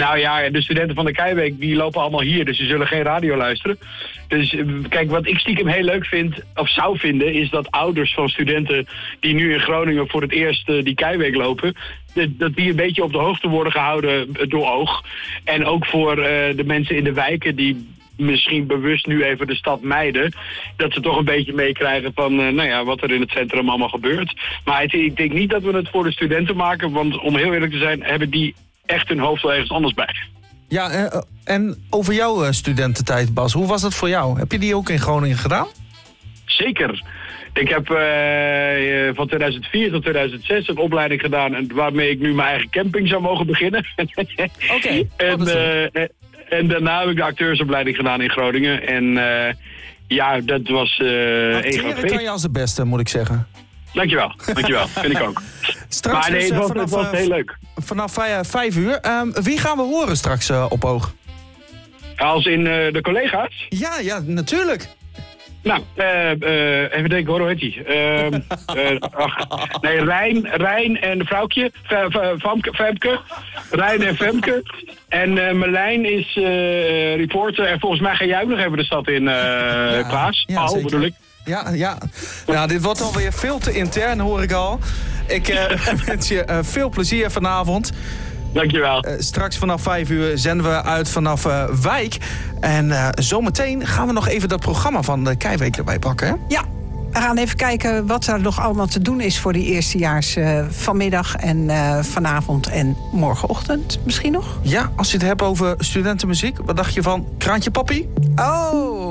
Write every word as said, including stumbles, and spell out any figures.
Nou ja, de studenten van de Keiweek die lopen allemaal hier, dus ze zullen geen radio luisteren. Dus kijk, wat ik stiekem heel leuk vind, of zou vinden, is dat ouders van studenten die nu in Groningen voor het eerst uh, die Keiweek lopen, dat die een beetje op de hoogte worden gehouden door oog. En ook voor uh, de mensen in de wijken die misschien bewust nu even de stad mijden, dat ze toch een beetje meekrijgen van uh, nou ja, wat er in het centrum allemaal gebeurt. Maar het, ik denk niet dat we het voor de studenten maken, want om heel eerlijk te zijn, hebben die echt hun hoofd wel ergens anders bij. Ja, en over jouw studententijd, Bas, hoe was dat voor jou? Heb je die ook in Groningen gedaan? Zeker. Ik heb uh, van tweeduizend vier tot tweeduizend zes een opleiding gedaan waarmee ik nu mijn eigen camping zou mogen beginnen. Oké. Okay. en, uh, en daarna heb ik de acteursopleiding gedaan in Groningen. En uh, ja, dat was uh, één groot feest. Kan je als de beste, moet ik zeggen. Dankjewel, dankjewel. Vind ik ook. Straks maar nee, het was, vanaf, het was heel leuk. Vanaf vijf uur. Um, wie gaan we horen straks uh, op oog? Als in uh, de collega's? Ja, ja, natuurlijk. Nou, uh, uh, even denken hoor, hoe heet die? Uh, uh, ach, nee, Rijn, Rijn en vrouwtje, Femke, Femke, Rijn en Femke. En uh, Merlijn is uh, reporter. En volgens mij ga jij ook nog even de stad in, uh, ja, Klaas. Ja, Paul, bedoel ik. Ja, ja. Nou, dit wordt alweer veel te intern, hoor ik al. Ik uh, wens je uh, veel plezier vanavond. Dankjewel. Uh, straks vanaf vijf uur zenden we uit vanaf uh, Wijk. En uh, zometeen gaan we nog even dat programma van de Keiweek erbij pakken, hè? Ja, we gaan even kijken wat er nog allemaal te doen is voor die eerstejaars uh, vanmiddag en uh, vanavond en morgenochtend misschien nog. Ja, als je het hebt over studentenmuziek, wat dacht je van Kraantje Papi? Oh,